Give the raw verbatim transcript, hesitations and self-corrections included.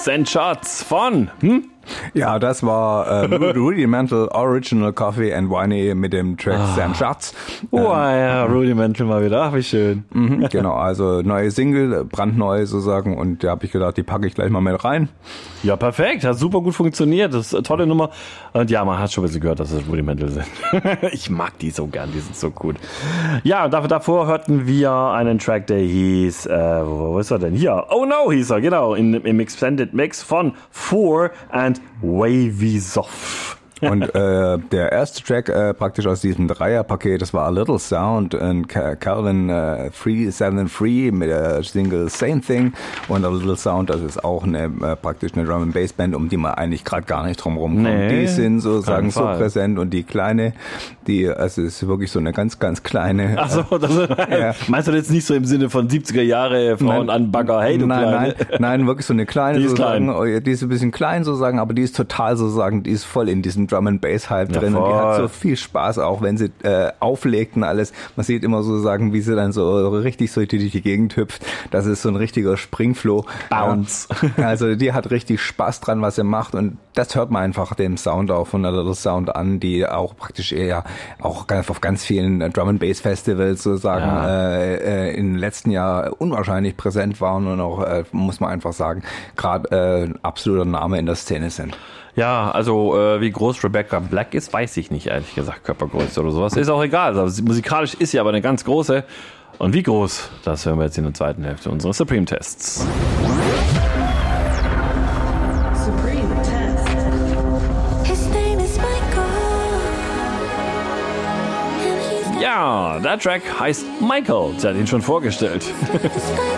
Clips and Shots von, hm? Ja, das war äh, Rudimental Original Coffee and Winey mit dem Track Ah. Sam Schatz. Oh ja, Rudimental mal wieder, ach wie schön. Mhm, genau, also neue Single, brandneu sozusagen, und da habe ich gedacht, die packe ich gleich mal mit rein. Ja, perfekt, hat super gut funktioniert, das ist eine tolle Nummer. Und ja, man hat schon ein bisschen gehört, dass es Rudimental sind. Ich mag die so gern, die sind so gut. Ja, und davor hörten wir einen Track, der hieß, äh, wo, wo ist er denn? Hier, Oh No hieß er, genau, in, im Extended Mix von Four and Wavy Soft. Und äh, der erste Track äh, praktisch aus diesem Dreierpaket, das war A Little Sound und Calvin äh, Free Seven Free mit der Single Same Thing, und A Little Sound, das ist auch eine äh, praktisch eine Drum and Bass Band, um die man eigentlich gerade gar nicht drum rumkommt. Nee, die sind sozusagen so Fall. präsent, und die kleine, die, also es ist wirklich so eine ganz, ganz kleine. Ach so, das ist, Ja. Meinst du jetzt nicht so im Sinne von siebziger Jahre Frauen an Bagger, hey du nein, Kleine? nein, nein, wirklich so eine kleine, Die ist sozusagen, klein. oh ja, die ist ein bisschen klein sozusagen, aber die ist total sozusagen, die ist voll in diesem Drum and Bass Hype Ja, drin, und die hat voll. so viel Spaß, auch wenn sie äh, auflegt und alles. Man sieht immer sozusagen, wie sie dann so richtig so durch die Gegend hüpft. Das ist so ein richtiger Springflow. Bounce. Ja, also die hat richtig Spaß dran, was sie macht, und das hört man einfach dem Sound auch von der Little Sound an, die auch praktisch eher auch ganz, auf ganz vielen äh, Drum and Bass Festivals sozusagen Ja. äh, äh, im letzten Jahr unwahrscheinlich präsent waren, und auch, äh, muss man einfach sagen, gerade äh, ein absoluter Name in der Szene sind. Ja, also äh, wie groß Rebecca Black ist, weiß ich nicht, ehrlich gesagt, Körpergröße oder sowas. Ist auch egal, also, musikalisch ist sie aber eine ganz große. Und wie groß, das hören wir jetzt in der zweiten Hälfte unseres Supreme-Tests. Supreme Test. His name is Michael. And he's Ja, der Track heißt Michael, sie hat ihn schon vorgestellt. got